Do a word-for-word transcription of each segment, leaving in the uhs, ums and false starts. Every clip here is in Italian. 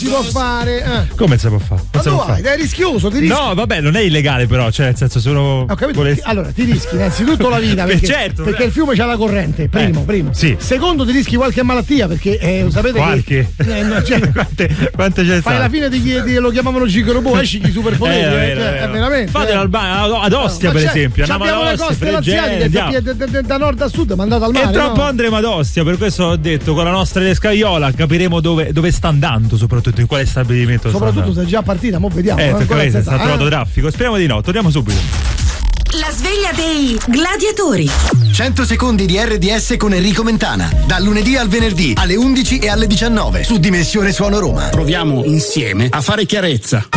si può fare. Eh. Come si può fare? Ma tu vai, è rischioso, ti rischi. No, vabbè, non è illegale però, cioè nel senso solo. Ho capito. Volessi... Allora, ti rischi innanzitutto la vita perché, certo, perché beh. il fiume c'ha la corrente, primo, eh, primo. Sì. Secondo, ti rischi qualche malattia perché eh, sapete qualche. che eh, no, cioè, quante, quante c'è fai la fine di chi di, lo chiamavano Gigrobò, esci chi superpoteri, eh, eh, vero, cioè, vero. è veramente. Fate eh. l'Albania ad Ostia, no, per esempio. Abbiamo le coste laziali da, da, da, da nord a sud, mandato al mare. E tra un no? po' andremo ad Ostia, per questo ho detto con la nostra Escaiola capiremo dove, dove sta andando, soprattutto in quale stabilimento soprattutto sta se è già partita, mo vediamo. Eh, ancora capite, senza, sta trovato eh? traffico. Speriamo di no, torniamo subito. La sveglia dei gladiatori. cento secondi di erre di esse con Enrico Mentana. Dal lunedì al venerdì alle undici e alle diciannove su Dimensione Suono Roma. Proviamo insieme a fare chiarezza.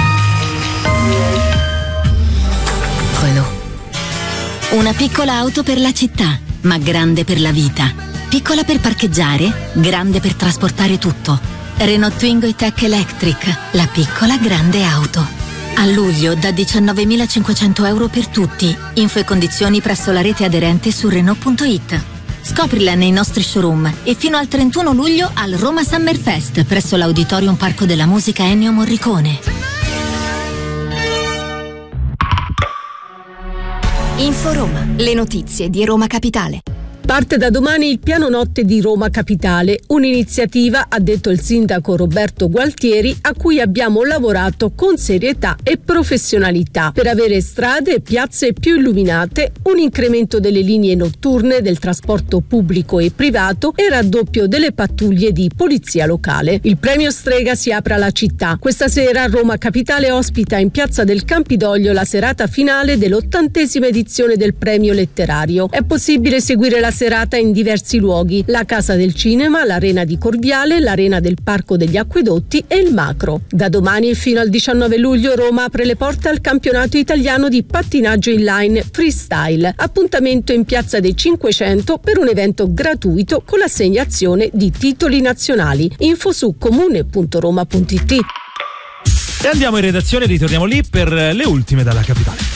Renault. Una piccola auto per la città, ma grande per la vita. Piccola per parcheggiare, grande per trasportare tutto. Renault Twingo E-Tech Electric, la piccola grande auto. A luglio da diciannovemilacinquecento euro per tutti. Info e condizioni presso la rete aderente su Renault punto it. Scoprila nei nostri showroom e fino al trentuno luglio al Roma Summer Fest presso l'Auditorium Parco della Musica Ennio Morricone. Info Roma, le notizie di Roma Capitale. Parte da domani il piano notte di Roma Capitale, un'iniziativa, ha detto il sindaco Roberto Gualtieri, a cui abbiamo lavorato con serietà e professionalità per avere strade e piazze più illuminate, un incremento delle linee notturne del trasporto pubblico e privato e raddoppio delle pattuglie di polizia locale. Il premio Strega si apre alla città. Questa sera Roma Capitale ospita in Piazza del Campidoglio la serata finale dell'ottantesima edizione del premio letterario. È possibile seguire la serata in diversi luoghi: la Casa del Cinema, l'Arena di Corviale, l'Arena del Parco degli Acquedotti e il Macro. Da domani fino al diciannove luglio Roma apre le porte al campionato italiano di pattinaggio inline freestyle. Appuntamento in Piazza dei Cinquecento per un evento gratuito con l'assegnazione di titoli nazionali. Info su comune punto roma punto it. E andiamo in redazione, ritorniamo lì per le ultime dalla capitale.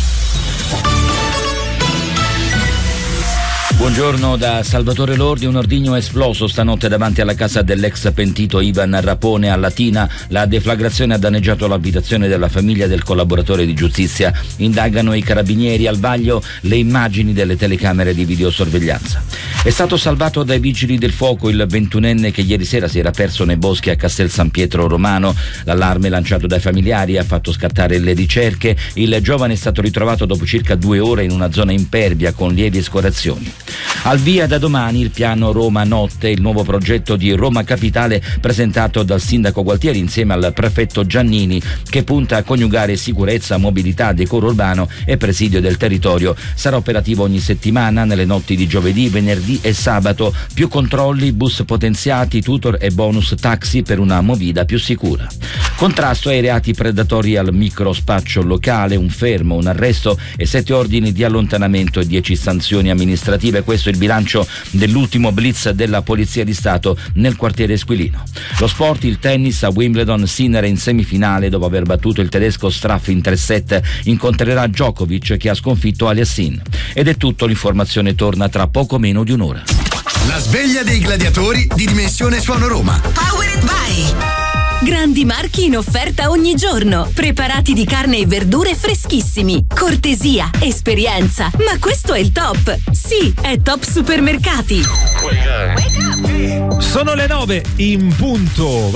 Buongiorno da Salvatore Lordi. Un ordigno è esploso stanotte davanti alla casa dell'ex pentito Ivan Rapone a Latina. La deflagrazione ha danneggiato l'abitazione della famiglia del collaboratore di giustizia. Indagano i carabinieri. Al vaglio le immagini delle telecamere di videosorveglianza. È stato salvato dai vigili del fuoco il ventunenne che ieri sera si era perso nei boschi a Castel San Pietro Romano. L'allarme lanciato dai familiari ha fatto scattare le ricerche. Il giovane è stato ritrovato dopo circa due ore in una zona impervia con lievi escorazioni. Al via da domani il piano Roma Notte, il nuovo progetto di Roma Capitale presentato dal sindaco Gualtieri insieme al prefetto Giannini, che punta a coniugare sicurezza, mobilità, decoro urbano e presidio del territorio. Sarà operativo ogni settimana nelle notti di giovedì, venerdì e sabato. Più controlli, bus potenziati, tutor e bonus taxi per una movida più sicura. Contrasto ai reati predatori al microspaccio locale, un fermo, un arresto e sette ordini di allontanamento e dieci sanzioni amministrative. Questo è il bilancio dell'ultimo blitz della Polizia di Stato nel quartiere Esquilino. Lo sport, il tennis, a Wimbledon Sinner in semifinale dopo aver battuto il tedesco Straff in tre set, incontrerà Djokovic che ha sconfitto Aliassin. Ed è tutto, l'informazione torna tra poco meno di un'ora. La sveglia dei gladiatori di Dimensione Suono Roma. Powered by grandi marchi in offerta ogni giorno, preparati di carne e verdure freschissimi, cortesia, esperienza, ma questo è il top. Sì, è Top Supermercati. Sono le nove in punto.